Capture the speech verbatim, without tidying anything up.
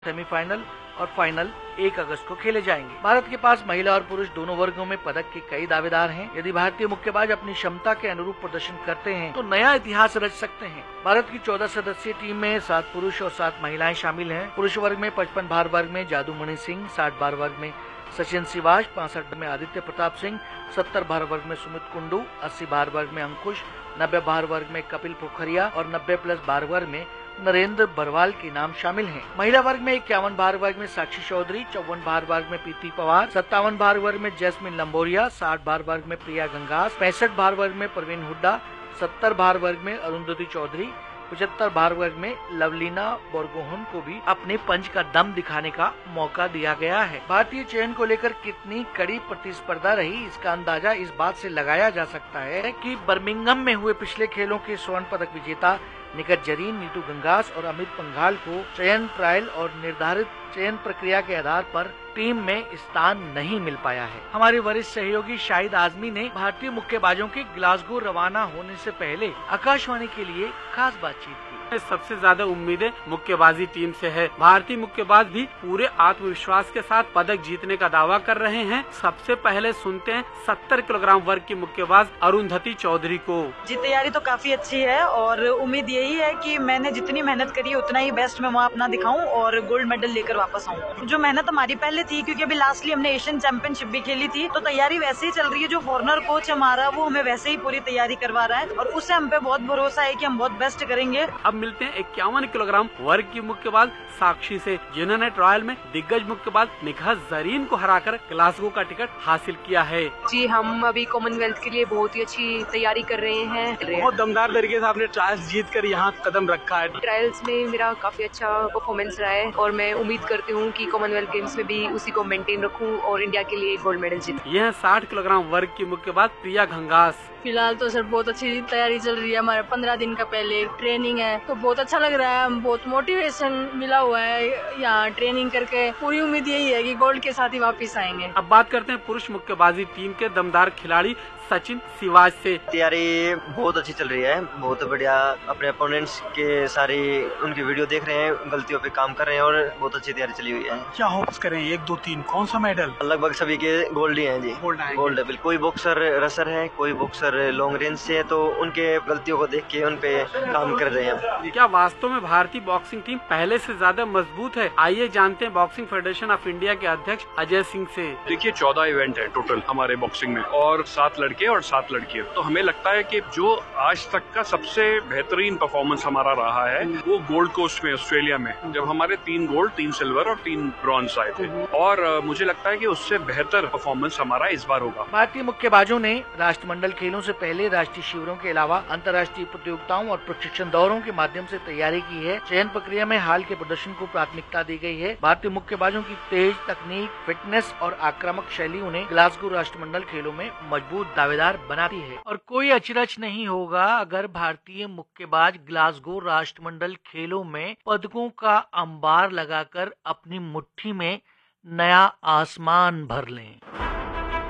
Semifinal और final एक अगस्त को खेले जाएंगे। भारत के पास महिला और पुरुष दोनों वर्गों में पदक के कई दावेदार हैं। यदि भारतीय मुक्केबाज अपनी क्षमता के अनुरूप प्रदर्शन करते हैं तो नया इतिहास रच सकते हैं। भारत की चौदह सदस्यीय टीम में सात पुरुष और सात महिलाएं शामिल हैं। पुरुष वर्ग में पचपन भार वर्ग में जादूमणि सिंह, साठ भार वर्ग में सचिन सिवाज, पैंसठ में आदित्य प्रताप सिंह, सत्तर भार वर्ग में सुमित कुंडू, अस्सी भार वर्ग में अंकुश, नब्बे भार वर्ग में कपिल पोखरिया और नब्बे प्लस भार वर्ग में नरेंद्र बरवाल के नाम शामिल हैं। महिला वर्ग में इक्यावन भार वर्ग में साक्षी चौधरी, चौवन भार वर्ग में प्रीति पवार, सत्तावन भार वर्ग में जैस्मिन लंबोरिया, साठ भार वर्ग में प्रिया गंगास, पैंसठ भार वर्ग में प्रवीण हुड्डा, सत्तर भार वर्ग में अरुंधति चौधरी, पचहत्तर भार वर्ग में लवलीना बोरगोहन को भी अपने पंच का दम दिखाने का मौका दिया गया है। भारतीय चयन को लेकर कितनी कड़ी प्रतिस्पर्धा रही, इसका अंदाजा इस बात से लगाया जा सकता है कि बर्मिंघम में हुए पिछले खेलों के स्वर्ण पदक विजेता निखत जरीन, नीतू गंगास और अमित पंघाल को चयन ट्रायल और निर्धारित चयन प्रक्रिया के आधार पर टीम में स्थान नहीं मिल पाया है। हमारे वरिष्ठ सहयोगी शाहिद आजमी ने भारतीय मुक्केबाजों के ग्लासगो रवाना होने से पहले आकाशवाणी के लिए खास बातचीत की। सबसे ज्यादा उम्मीदें मुक्केबाजी टीम से है। भारतीय मुक्केबाज भी पूरे आत्मविश्वास के साथ पदक जीतने का दावा कर रहे हैं। सबसे पहले सुनते हैं सत्तर किलोग्राम वर्ग की मुक्केबाज अरुंधति चौधरी को। जी, तैयारी तो काफी अच्छी है और उम्मीद यही है कि मैंने जितनी मेहनत करी है उतना ही बेस्ट मैं वहाँ अपना दिखाऊं और गोल्ड मेडल लेकर वापस आऊं। जो मेहनत हमारी पहले थी, क्योंकि अभी लास्टली हमने एशियन चैंपियनशिप भी खेली थी, तो तैयारी वैसे ही चल रही है। जो फॉरनर कोच हमारा वो हमें वैसे ही पूरी तैयारी करवा रहा है और उससे हम पे बहुत भरोसा है कि हम बहुत बेस्ट करेंगे। अब मिलते हैं इक्यावन किलोग्राम वर्ग की मुक्केबाज साक्षी से, जिन्होंने ट्रायल में दिग्गज मुक्केबाज निखत जरीन को हराकर ग्लासगो का टिकट हासिल किया है। जी, हम अभी कॉमनवेल्थ के लिए बहुत ही अच्छी तैयारी कर रहे हैं। बहुत दमदार तरीके से आपने ट्रायल्स जीत कर यहाँ कदम रखा है। ट्रायल्स में मेरा काफी अच्छा परफॉर्मेंस रहा है और मैं उम्मीद करती हूँ कि कॉमनवेल्थ गेम्स में भी उसी को मेंटेन रखूँ और इंडिया के लिए गोल्ड मेडल जीतूं। यह साठ किलोग्राम वर्ग की मुक्केबाज प्रिया गंगास। फिलहाल तो सर बहुत अच्छी तैयारी चल रही है। हमारे पंद्रह दिन का पहले ट्रेनिंग है तो बहुत अच्छा लग रहा है। बहुत मोटिवेशन मिला हुआ है यहाँ ट्रेनिंग करके। पूरी उम्मीद यही है कि गोल्ड के साथ ही वापस आएंगे। अब बात करते हैं पुरुष मुक्केबाजी टीम के दमदार खिलाड़ी सचिन सिवाज से। तैयारी बहुत अच्छी चल रही है, बहुत बढ़िया। अपने अपोनेंट्स के सारी उनकी वीडियो देख रहे हैं, गलतियों पे काम कर रहे हैं और बहुत अच्छी तैयारी चली हुई है। क्या होप्स करें? एक दो तीन कौन सा मेडल? लगभग सभी के गोल्ड ही हैं जी। गोल्ड गोल्ड है। कोई बॉक्सर रसर है, कोई बॉक्सर लॉन्ग रेंज से है, तो उनके गलतियों को देख के उन पे काम कर रहे हैं। क्या वास्तव में भारतीय बॉक्सिंग टीम पहले से ज्यादा मजबूत है? आइए जानते हैं बॉक्सिंग फेडरेशन ऑफ इंडिया के अध्यक्ष अजय सिंह से। देखिए, चौदह इवेंट है टोटल हमारे बॉक्सिंग में और सात लड़के और सात लड़कियां। तो हमें लगता है कि जो आज तक का सबसे बेहतरीन परफॉर्मेंस हमारा रहा है वो गोल्ड कोस्ट में, ऑस्ट्रेलिया में, जब हमारे तीन गोल्ड, तीन सिल्वर और तीन ब्रॉन्ज आए थे। और मुझे लगता है कि उससे बेहतर परफॉर्मेंस हमारा इस बार होगा। भारतीय मुक्केबाजों ने राष्ट्रमंडल खेलों से पहले राष्ट्रीय शिविरों के अलावा अंतर्राष्ट्रीय प्रतियोगिताओं और प्रशिक्षण दौरों के माध्यम से तैयारी की है। चयन प्रक्रिया में हाल के प्रदर्शन को प्राथमिकता दी गई है। भारतीय मुक्केबाजों की तेज तकनीक, फिटनेस और आक्रामक शैली उन्हें ग्लासगो राष्ट्रमंडल खेलों में मजबूत दावेदार बनाती है और कोई अचरज नहीं होगा अगर भारतीय मुक्केबाज ग्लासगो राष्ट्रमंडल खेलों में पदकों का अंबार लगाकर अपनी मुट्ठी में नया आसमान भर लें।